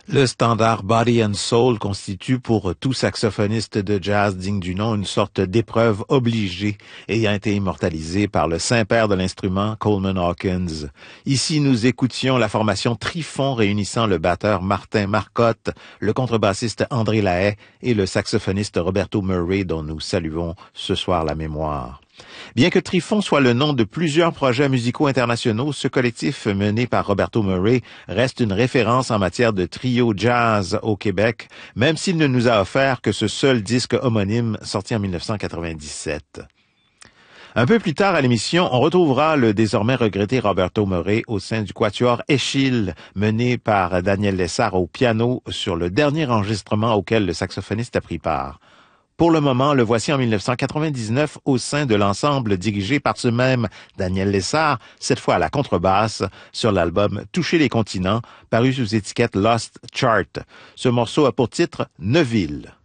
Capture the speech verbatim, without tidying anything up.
Le standard Body and Soul constitue pour tout saxophoniste de jazz digne du nom une sorte d'épreuve obligée ayant été immortalisée par le saint-père de l'instrument, Coleman Hawkins. Ici, nous écoutions la formation Trifon réunissant le batteur Martin Marcotte, le contrebassiste André Lahaye et le saxophoniste Roberto Murray dont nous saluons ce soir la mémoire. Bien que Trifon soit le nom de plusieurs projets musicaux internationaux, ce collectif mené par Roberto Murray reste une référence en matière de trio jazz au Québec, même s'il ne nous a offert que ce seul disque homonyme sorti en mille neuf cent quatre-vingt-dix-sept. Un peu plus tard à l'émission, on retrouvera le désormais regretté Roberto Murray au sein du quatuor Échille, mené par Daniel Lessard au piano sur le dernier enregistrement auquel le saxophoniste a pris part. Pour le moment, le voici en mille neuf cent quatre-vingt-dix-neuf au sein de l'ensemble dirigé par ce même Daniel Lessard, cette fois à la contrebasse, sur l'album Toucher les continents, paru sous étiquette Lost Chart. Ce morceau a pour titre Neuville.